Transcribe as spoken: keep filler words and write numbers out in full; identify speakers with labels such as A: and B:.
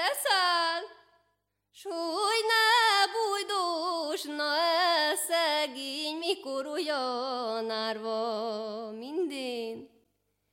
A: eszel, súly ne bújdósna el szegény, mikor olyan árva mindén.